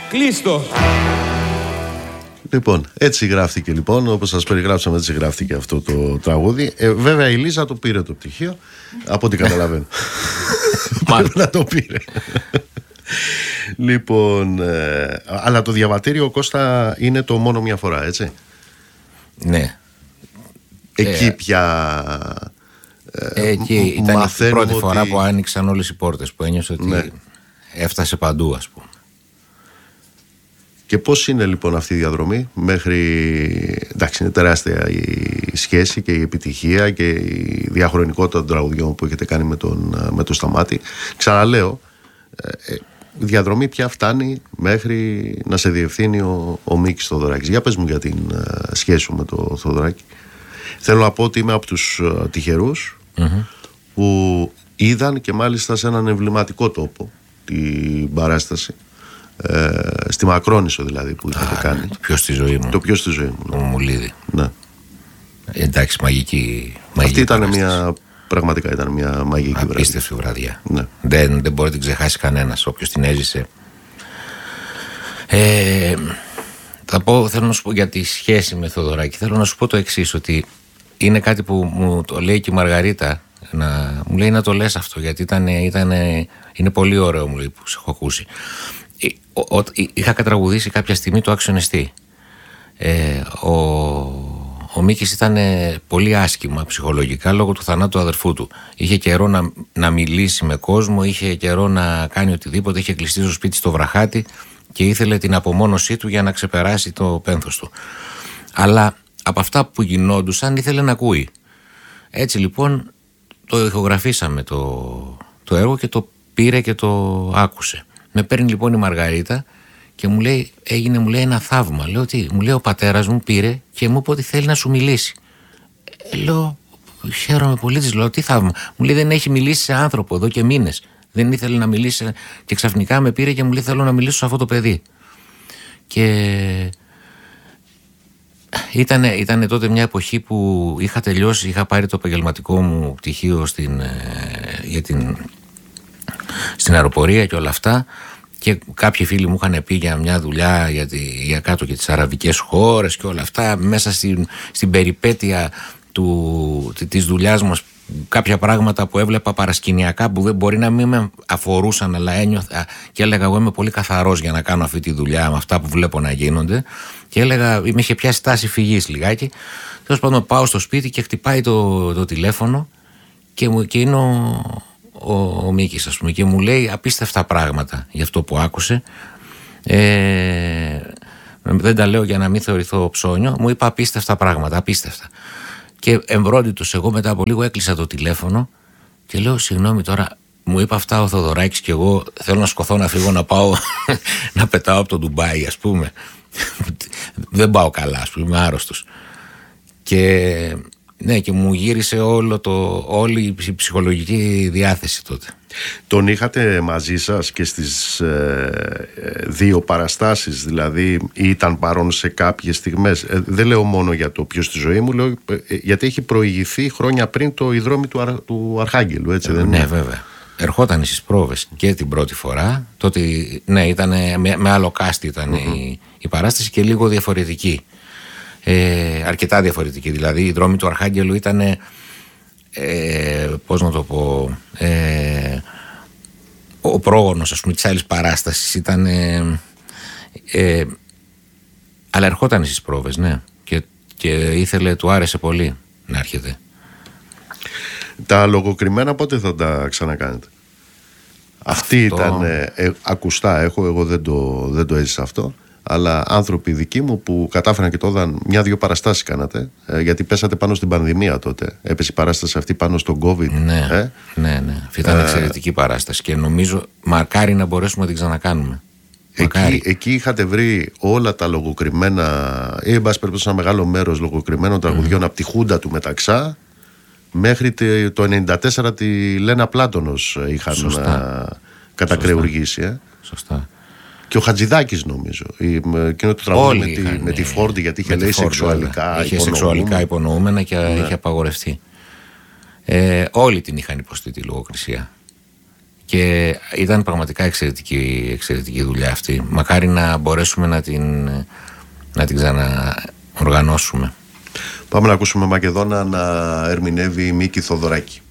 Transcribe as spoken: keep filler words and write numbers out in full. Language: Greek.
Κλείστο. Λοιπόν, έτσι γράφτηκε λοιπόν, όπως σας περιγράψαμε, έτσι γράφτηκε αυτό το τραγούδι. Ε, βέβαια η Λίζα το πήρε το πτυχίο, από ό,τι καταλαβαίνω. Πρέπει να το πήρε. Λοιπόν, ε, αλλά το διαβατήριο, Κώστα, είναι το μόνο μια φορά, έτσι? Ναι. Εκεί ε, πια ε, εκεί μ- ήταν η πρώτη ότι... φορά που άνοιξαν όλες οι πόρτες, που ένιωσε ότι ναι. έφτασε παντού, ας πούμε. Και πώς είναι λοιπόν αυτή η διαδρομή μέχρι... Εντάξει, είναι τεράστια η σχέση και η επιτυχία και η διαχρονικότητα των τραγουδιών που έχετε κάνει με τον, με τον Σταμάτη. Ξαναλέω, ε, η διαδρομή πια φτάνει μέχρι να σε διευθύνει ο, ο Μίκης Θοδωράκης. Για πες μου για την uh, σχέση σου με τον Θοδωράκη. Θέλω να πω ότι είμαι από τους uh, τυχερούς mm-hmm. που είδαν και μάλιστα σε έναν εμβληματικό τόπο την παράσταση. Ε, στη Μακρόνισσο δηλαδή που είχατε Α, κάνει. Ναι, το πιο στη ζωή μου. Το πιο στη ζωή μου. Ο Μουλίδη. Ναι. Εντάξει, μαγική. μαγική Αυτή ήταν παράσταση. μια. Πραγματικά ήταν μια μαγική βραδιά. Απίστευτη βραδιά. Ναι. Δεν, δεν μπορεί να την ξεχάσει κανένας όποιος την έζησε. Ε, θα πω, θέλω να σου πω για τη σχέση με Θοδωράκη. Θέλω να σου πω το εξής, ότι είναι κάτι που μου το λέει και η Μαργαρίτα. Να, μου λέει να το λες αυτό, γιατί ήταν, ήταν, είναι πολύ ωραίο, μου λέει, που σε έχω ακούσει. Ο, ο, είχα κατραγουδήσει κάποια στιγμή το Άξιον ε, ο, ο Μίκης ήταν πολύ άσχημα ψυχολογικά λόγω του θανάτου του αδερφού του. Είχε καιρό να, να μιλήσει με κόσμο, είχε καιρό να κάνει οτιδήποτε, είχε κλειστεί στο σπίτι στο βραχάτι και ήθελε την απομόνωσή του για να ξεπεράσει το πένθος του. Αλλά από αυτά που γινόντουσαν ήθελε να ακούει. Έτσι λοιπόν το ηχογραφήσαμε το, το έργο και το πήρε και το άκουσε. Με παίρνει λοιπόν η Μαργαρίτα και μου λέει, έγινε μου λέει ένα θαύμα. Λέω τι, μου λέει ο πατέρας μου πήρε και μου είπε ότι θέλει να σου μιλήσει. Ε, λέω, χαίρομαι πολύ, της λέω, τι θαύμα. Μου λέει δεν έχει μιλήσει σε άνθρωπο εδώ και μήνες. Δεν ήθελε να μιλήσει και ξαφνικά με πήρε και μου λέει θέλω να μιλήσω σε αυτό το παιδί. Και ήταν, ήταν τότε μια εποχή που είχα τελειώσει, είχα πάρει το επαγγελματικό μου πτυχίο στην, για την, στην αεροπορία και όλα αυτά. Και κάποιοι φίλοι μου είχαν πει για μια δουλειά για, τη, για κάτω και τις αραβικές χώρες και όλα αυτά. Μέσα στην, στην περιπέτεια του, της δουλειάς μας, κάποια πράγματα που έβλεπα παρασκηνιακά που δεν μπορεί να μην με αφορούσαν, αλλά ένιωθα και έλεγα εγώ είμαι πολύ καθαρός για να κάνω αυτή τη δουλειά με αυτά που βλέπω να γίνονται. Και έλεγα, με είχε πιάσει τάση φυγής λιγάκι. Τέλος πάντων, πάω στο σπίτι και χτυπάει το, το τηλέφωνο και, μου, και είναι ο, ο, ο Μίκης, ας πούμε, και μου λέει απίστευτα πράγματα για αυτό που άκουσε. Ε, δεν τα λέω για να μην θεωρηθώ ψώνιο. Μου είπα απίστευτα πράγματα, απίστευτα. Και εμβρόντιτος, εγώ μετά από λίγο έκλεισα το τηλέφωνο και λέω συγγνώμη τώρα, μου είπε αυτά ο Θοδωράκης και εγώ θέλω να σκοθώ να φύγω να πάω να πετάω από το Ντουμπάι, ας πούμε. Δεν πάω καλά, ας πούμε, είμαι άρρωστος. Και ναι, και μου γύρισε όλο το, όλη η ψυχολογική διάθεση τότε. Τον είχατε μαζί σας και στις ε, δύο παραστάσεις, δηλαδή ήταν παρόν σε κάποιες στιγμές? Ε, δεν λέω μόνο για το ποιος στη ζωή μου, λέω ε, γιατί έχει προηγηθεί χρόνια πριν το Ιδρώμη του, Αρ, του Αρχάγγελου, έτσι δεν ναι, είναι? Ναι, βέβαια. Ερχόταν στις πρόβες και την πρώτη φορά. Τότε, ναι, ήταν, με, με άλλο κάστη ήταν mm-hmm. η, η παράσταση και λίγο διαφορετική. Ε, αρκετά διαφορετική. Δηλαδή η Δρόμη του Αρχάγγελου ήταν ε, πώς να το πω, ε, ο πρόγονος, ας πούμε, της άλλης παράστασης ήταν ε, ε, αλλά ερχόταν στις πρόβες, ναι, και, και ήθελε, του άρεσε πολύ να έρχεται. Τα λογοκριμένα πότε θα τα ξανακάνετε? Αυτή αυτό... ήταν ε, ε, ακουστά έχω, εγώ δεν το, δεν το έζησα αυτό, αλλά άνθρωποι δικοί μου που κατάφεραν και το είδαν, μια-δυο παραστάσεις κάνατε, ε, γιατί πέσατε πάνω στην πανδημία τότε. Έπεσε η παράσταση αυτή πάνω στον COVID. Ναι, ε? ναι, ναι. Αυτή ήταν ε, εξαιρετική παράσταση και νομίζω μακάρι να μπορέσουμε να την ξανακάνουμε. Εκεί, εκεί είχατε βρει όλα τα λογοκριμένα, ή εν πάση περιπτώσει ένα μεγάλο μέρος λογοκριμένων τραγουδιών mm. από τη Χούντα του Μεταξά μέχρι το ενενήντα τέσσερα τη Λένα Πλάτωνος είχαν κατακρεουργήσει. Ε? Σωστά. Και ο Χατζηδάκης νομίζω. Εκείνο το τραγούδι με, τη, με τη Φόρντι, γιατί είχε λέει σεξουαλικά, είχε σεξουαλικά υπονοούμενα και ναι. είχε απαγορευτεί. Ε, όλοι την είχαν υποστεί τη λογοκρισία. και ήταν πραγματικά εξαιρετική, εξαιρετική δουλειά αυτή. Μακάρι να μπορέσουμε να την, να την ξαναοργανώσουμε. Πάμε να ακούσουμε Μακεδόνα να ερμηνεύει η Μίκη Θοδωράκη.